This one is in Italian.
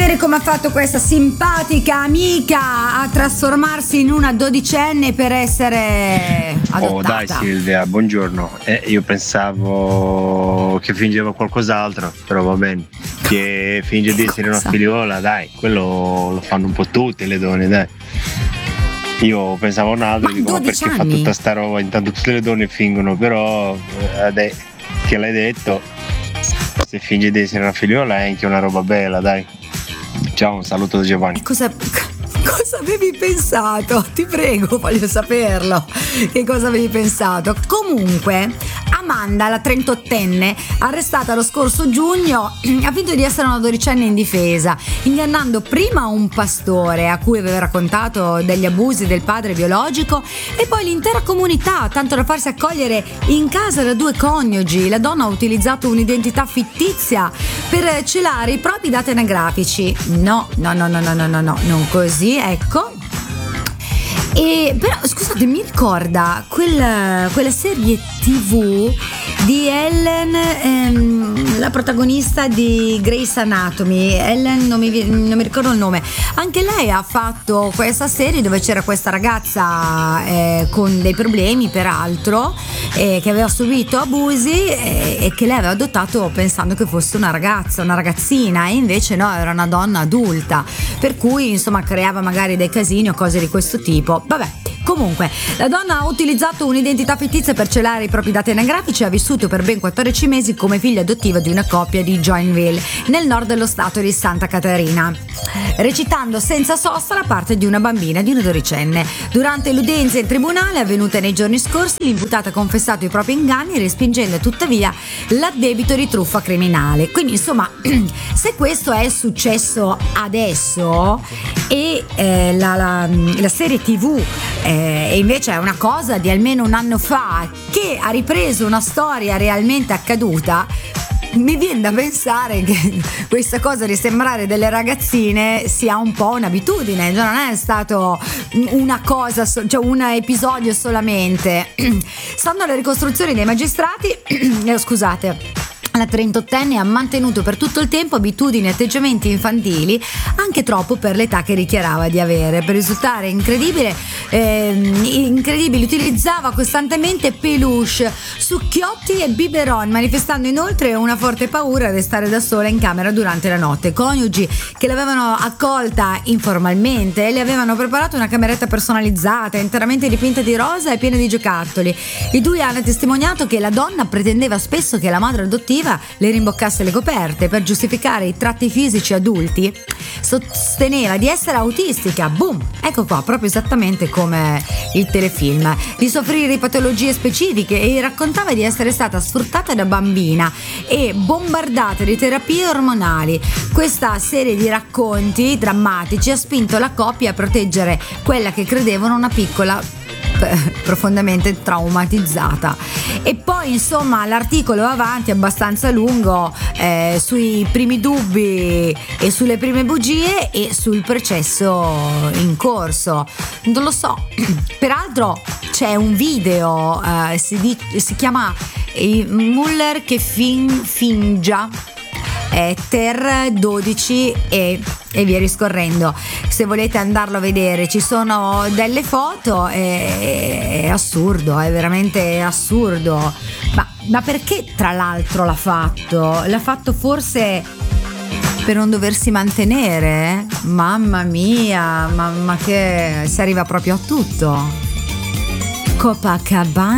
vedere come ha fatto questa simpatica amica a trasformarsi in una dodicenne per essere adottata. Oh dai Silvia, buongiorno. Io pensavo che fingeva qualcos'altro, però va bene. Che finge di essere una figliola, dai, quello lo fanno un po' tutte le donne, dai. Io pensavo a un altro, dico, ma perché fa tutta sta roba? Intanto tutte le donne fingono, però che l'hai detto, se finge di essere una figliola è anche una roba bella, dai. Ciao, un saluto da Giovanni. Cosa avevi pensato? Ti prego, voglio saperlo. Che cosa avevi pensato? Comunque, Amanda, la 38enne, arrestata lo scorso giugno, ha finto di essere una dodicenne indifesa, ingannando prima un pastore a cui aveva raccontato degli abusi del padre biologico e poi l'intera comunità, tanto da farsi accogliere in casa da due coniugi. La donna ha utilizzato un'identità fittizia per celare i propri dati anagrafici. No, non così, ecco. E però scusate, mi ricorda quella serie TV di Ellen, la protagonista di Grey's Anatomy. Ellen, non mi ricordo il nome. Anche lei ha fatto questa serie dove c'era questa ragazza con dei problemi, peraltro, che aveva subito abusi e che lei aveva adottato pensando che fosse una ragazzina, e invece no, era una donna adulta, per cui insomma creava magari dei casini o cose di questo tipo. Vabbè, comunque la donna ha utilizzato un'identità fittizia per celare i propri dati anagrafici e ha vissuto per ben 14 mesi come figlia adottiva di una coppia di Joinville, nel nord dello stato di Santa Caterina, recitando senza sosta la parte di una bambina di una dodicenne. Durante l'udienza in tribunale avvenuta nei giorni scorsi, l'imputata ha confessato i propri inganni, respingendo tuttavia l'addebito di truffa criminale. Quindi insomma, se questo è successo adesso e la serie TV e invece è una cosa di almeno un anno fa che ha ripreso una storia realmente accaduta, mi viene da pensare che questa cosa di sembrare delle ragazzine sia un po' un'abitudine, non è stato una cosa, cioè un episodio solamente. Stando alle ricostruzioni dei magistrati, scusate, la 38enne ha mantenuto per tutto il tempo abitudini e atteggiamenti infantili, anche troppo per l'età che dichiarava di avere. Per risultare incredibile, utilizzava costantemente peluche, succhiotti e biberon, manifestando inoltre una forte paura di stare da sola in camera durante la notte. Coniugi che l'avevano accolta informalmente le avevano preparato una cameretta personalizzata, interamente dipinta di rosa e piena di giocattoli. I due hanno testimoniato che la donna pretendeva spesso che la madre adottiva le rimboccasse le coperte per giustificare i tratti fisici adulti. Sosteneva di essere autistica, boom, ecco qua, proprio esattamente come il telefilm, di soffrire di patologie specifiche, e raccontava di essere stata sfruttata da bambina e bombardata di terapie ormonali. Questa serie di racconti drammatici ha spinto la coppia a proteggere quella che credevano una piccola profondamente traumatizzata. E poi insomma l'articolo va avanti abbastanza lungo sui primi dubbi e sulle prime bugie e sul processo in corso. Non lo so, peraltro c'è un video, si chiama Muller che fingia Ter 12 e via discorrendo. Se volete andarlo a vedere, ci sono delle foto, è assurdo, è veramente assurdo. Ma perché tra l'altro l'ha fatto? L'ha fatto forse per non doversi mantenere? Mamma mia, mamma, che si arriva proprio a tutto. Copacabana.